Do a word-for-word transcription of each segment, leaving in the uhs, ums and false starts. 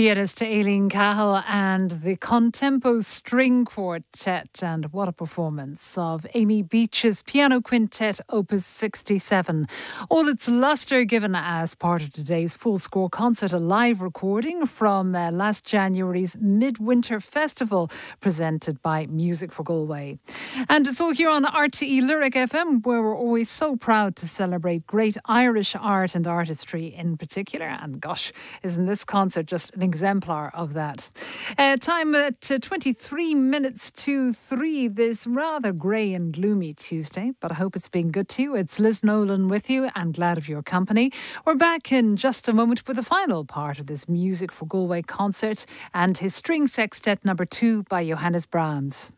Pianist Aileen Cahill and the Contempo String Quartet, and what a performance of Amy Beach's Piano Quintet Opus sixty-seven. All its lustre given as part of today's Full Score concert, a live recording from uh, last January's Midwinter Festival presented by Music for Galway. And it's all here on R T E Lyric F M, where we're always so proud to celebrate great Irish art and artistry in particular. And gosh, isn't this concert just an exemplar of that? Uh, time at uh, twenty-three minutes to three this rather grey and gloomy Tuesday, but I hope it's been good to you. It's Liz Nolan with you and glad of your company. We're back in just a moment with the final part of this Music for Galway concert and his string sextet number two by Johannes Brahms.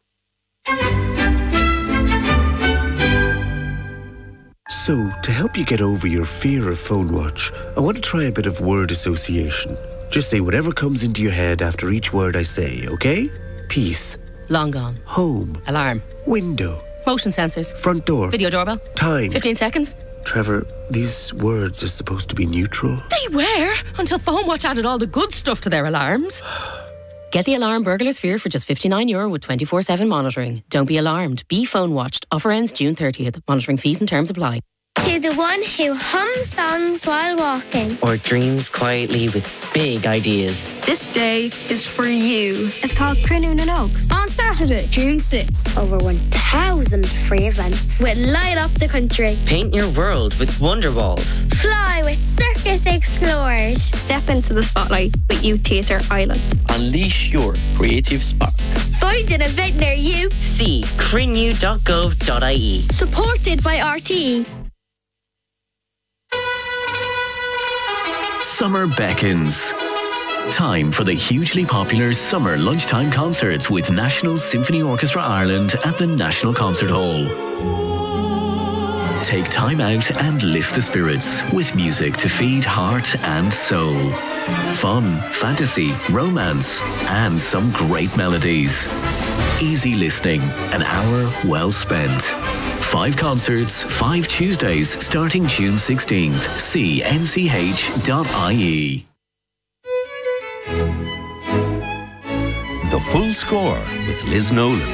So, to help you get over your fear of phone watch, I want to try a bit of word association. Just say whatever comes into your head after each word I say, okay? Peace. Long gone. Home. Alarm. Window. Motion sensors. Front door. Video doorbell. Time. fifteen seconds. Trevor, these words are supposed to be neutral. They were, until Phone Watch added all the good stuff to their alarms. Get the alarm burglar's fear for just fifty-nine euro with twenty-four seven monitoring. Don't be alarmed. Be phone watched. Offer ends June thirtieth. Monitoring fees and terms apply. To the one who hums songs while walking. Or dreams quietly with big ideas. This day is for you. It's called Crinnoon and Oak. On Saturday, June sixth, over one thousand free events with Light Up the Country. Paint your world with Wonder Walls. Fly with Circus Explorers. Step into the spotlight with Youth Theatre Island. Unleash your creative spark. Find an event near you. See crinnew dot gov dot I E. Supported by R T E. Summer beckons. Time for the hugely popular summer lunchtime concerts with National Symphony Orchestra Ireland at the National Concert Hall. Take time out and lift the spirits with music to feed heart and soul. Fun, fantasy, romance, and some great melodies. Easy listening, an hour well spent. Five concerts, five Tuesdays, starting June sixteenth. See N C H dot I E. The Full Score with Liz Nolan.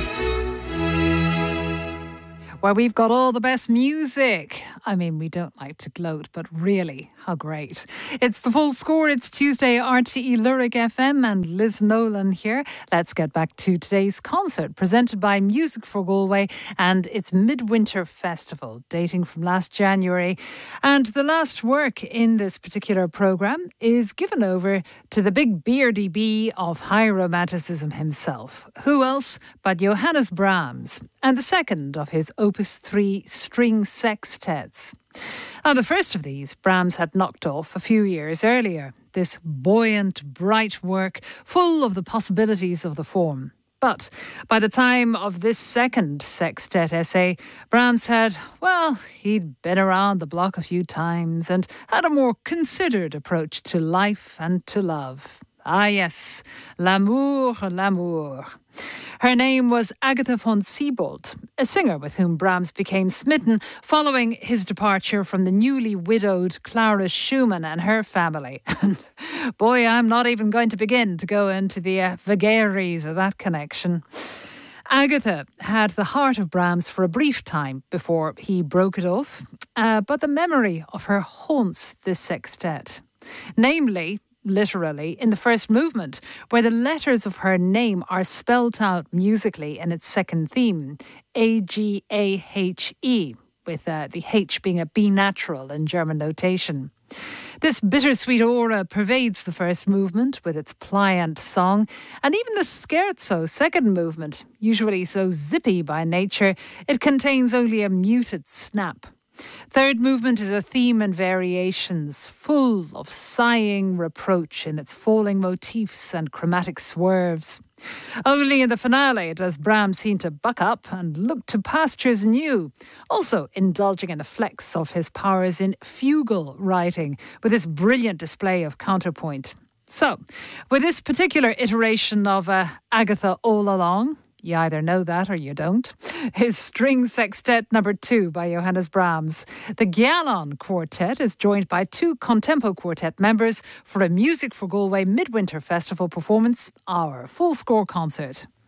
Where we've got all the best music. I mean, we don't like to gloat, but really, how great. It's The Full Score. It's Tuesday, R T E Lyric F M, and Liz Nolan here. Let's get back to today's concert, presented by Music for Galway and its Midwinter Festival, dating from last January. And the last work in this particular programme is given over to the big beardy bee of high romanticism himself. Who else but Johannes Brahms, and the second of his Opus three string sextets. Now, the first of these Brahms had knocked off a few years earlier, this buoyant, bright work full of the possibilities of the form. But by the time of this second sextet essay, Brahms had, well, he'd been around the block a few times and had a more considered approach to life and to love. Ah yes, l'amour, l'amour. Her name was Agatha von Siebold, a singer with whom Brahms became smitten following his departure from the newly widowed Clara Schumann and her family. And boy, I'm not even going to begin to go into the uh, vagaries of that connection. Agatha had the heart of Brahms for a brief time before he broke it off, uh, but the memory of her haunts this sextet. Namely, literally, in the first movement, where the letters of her name are spelt out musically in its second theme, A G A H E, with uh, the H being a B natural in German notation. This bittersweet aura pervades the first movement with its pliant song, and even the scherzo second movement, usually so zippy by nature, it contains only a muted snap. Third movement is a theme and variations, full of sighing reproach in its falling motifs and chromatic swerves. Only in the finale does Brahms seem to buck up and look to pastures new, also indulging in a flex of his powers in fugal writing with this brilliant display of counterpoint. So, with this particular iteration of uh, Agatha All Along, You either know that or you don't. His String Sextet number two by Johannes Brahms. The Gialon Quartet is joined by two Contempo Quartet members for a Music for Galway Midwinter Festival performance, our Full Score concert.